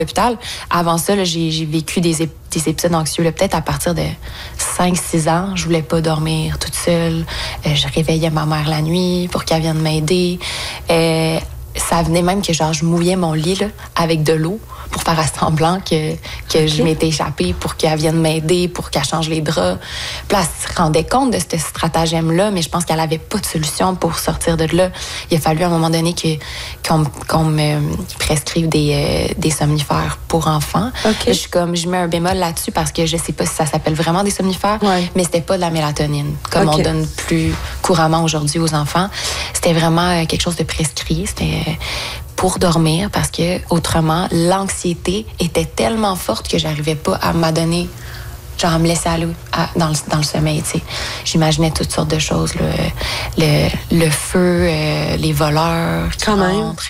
l'hôpital. Avant ça, là, j'ai vécu des épisodes anxieux, là, peut-être à partir de 5-6 ans. Je voulais pas dormir toute seule. Je réveillais ma mère la nuit pour qu'elle vienne m'aider. Ça venait même que genre, je mouillais mon lit là, avec de l'eau pour faire semblant que je m'étais échappée pour qu'elle vienne m'aider, pour qu'elle change les draps. Puis là, elle se rendait compte de ce stratagème-là, mais je pense qu'elle avait pas de solution pour sortir de là. Il a fallu à un moment donné qu'on me prescrive des somnifères pour enfants. Okay. Je mets un bémol là-dessus parce que je sais pas si ça s'appelle vraiment des somnifères, mais c'était pas de la mélatonine, comme on donne plus couramment aujourd'hui aux enfants. C'était vraiment quelque chose de prescrit. C'était pour dormir parce que autrement l'anxiété était tellement forte que j'arrivais pas à m'adonner, genre à me laisser aller dans le sommeil, tu sais. J'imaginais toutes sortes de choses là, le feu, les voleurs qui rentrent.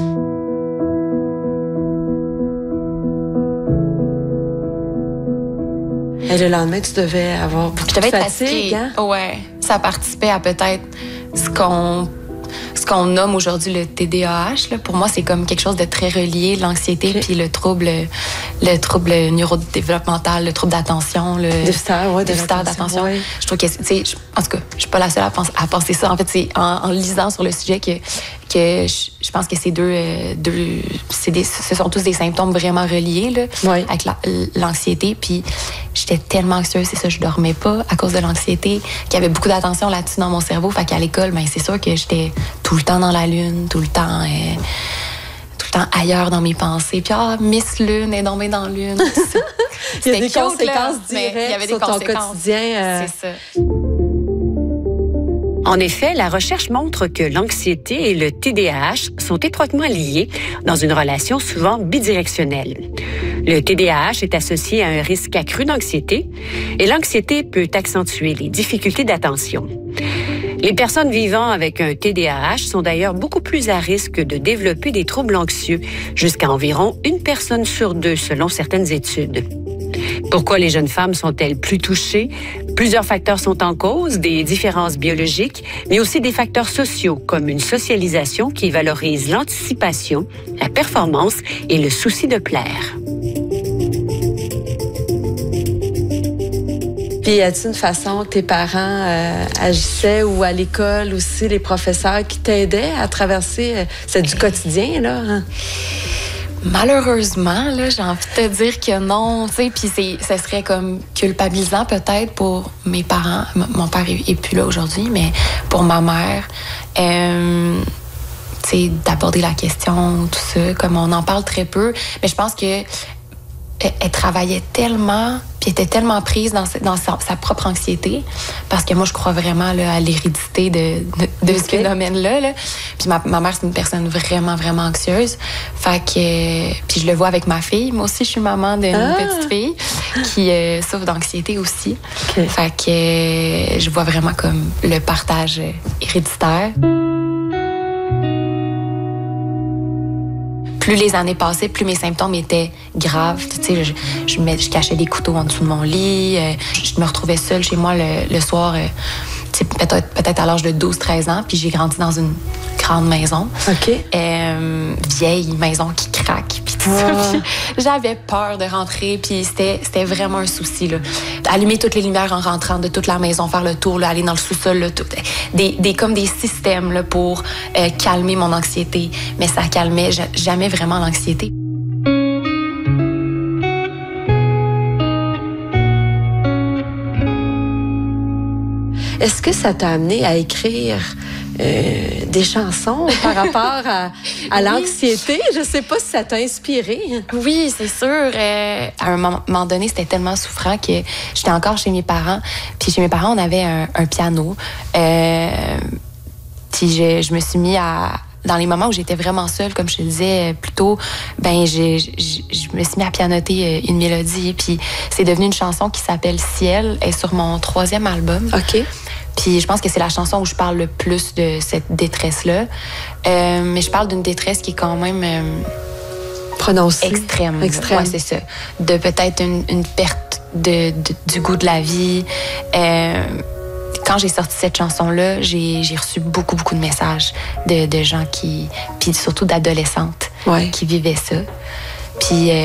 Et le lendemain, tu devais avoir beaucoup de fatigue, hein? Ouais, ça participait à peut-être ce qu'on nomme aujourd'hui le TDAH. Là. Pour moi, c'est comme quelque chose de très relié, l'anxiété puis le trouble neurodéveloppemental, le trouble d'attention. Le déficit d'attention. Ouais. Je trouve que, tu sais, en tout cas, je suis pas la seule à penser ça. En fait, c'est en lisant sur le sujet que je pense que ces ce sont tous des symptômes vraiment reliés là, avec l'anxiété. Puis j'étais tellement anxieuse, c'est ça, je dormais pas à cause de l'anxiété, qu'il y avait beaucoup d'attention là-dessus dans mon cerveau. Fait qu'à l'école, ben c'est sûr que j'étais tout le temps dans la lune, tout le temps ailleurs dans mes pensées. Puis Miss Lune est tombée dans la lune. Il y a des conséquences directes sur ton quotidien. C'est ça. En effet, la recherche montre que l'anxiété et le TDAH sont étroitement liés dans une relation souvent bidirectionnelle. Le TDAH est associé à un risque accru d'anxiété et l'anxiété peut accentuer les difficultés d'attention. Les personnes vivant avec un TDAH sont d'ailleurs beaucoup plus à risque de développer des troubles anxieux, jusqu'à environ 1 personne sur 2 selon certaines études. Pourquoi les jeunes femmes sont-elles plus touchées? Plusieurs facteurs sont en cause, des différences biologiques, mais aussi des facteurs sociaux, comme une socialisation qui valorise l'anticipation, la performance et le souci de plaire. Puis, y a-t-il une façon que tes parents agissaient ou à l'école aussi, les professeurs qui t'aidaient à traverser c'est du quotidien, là? Hein? Malheureusement, là, j'ai envie de te dire que non, tu sais, puis ça serait comme culpabilisant peut-être pour mes parents. Mon père est plus là aujourd'hui, mais pour ma mère, tu sais, d'aborder la question, tout ça, comme on en parle très peu, mais je pense que elle travaillait tellement, puis était tellement prise dans sa propre anxiété, parce que moi, je crois vraiment là, à l'hérédité de ce phénomène-là. Là. Puis ma mère, c'est une personne vraiment, vraiment anxieuse. Fait que, puis je le vois avec ma fille. Moi aussi, je suis maman d'une petite fille qui souffre d'anxiété aussi. Okay. Fait que je vois vraiment comme le partage héréditaire. Plus les années passaient, plus mes symptômes étaient graves. Tu sais, je cachais des couteaux en dessous de mon lit. Je me retrouvais seule chez moi le soir, tu sais, peut-être à l'âge de 12-13 ans. Puis j'ai grandi dans une grande maison. OK. Vieille maison qui craque. Puis tout ça. Puis j'avais peur de rentrer. Puis c'était vraiment un souci, là. Allumer toutes les lumières en rentrant de toute la maison, faire le tour, là, aller dans le sous-sol, là, comme des systèmes là, pour calmer mon anxiété. Mais ça calmait jamais vraiment l'anxiété. Est-ce que ça t'a amené à écrire des chansons par rapport à l'anxiété? Je sais pas si ça t'a inspiré. Oui, c'est sûr. À un moment donné, c'était tellement souffrant que j'étais encore chez mes parents. Puis chez mes parents, on avait un piano. Puis je me suis mis à... Dans les moments où j'étais vraiment seule, comme je te disais plus tôt, ben je me suis mis à pianoter une mélodie. Puis c'est devenu une chanson qui s'appelle Ciel. Elle est sur mon 3e album. OK. Puis je pense que c'est la chanson où je parle le plus de cette détresse-là. Mais je parle d'une détresse qui est quand même... prononcée. Extrême. Ouais, c'est ça. De peut-être une perte du goût de la vie. Quand j'ai sorti cette chanson-là, j'ai reçu beaucoup de messages de gens puis surtout d'adolescentes qui vivaient ça. Puis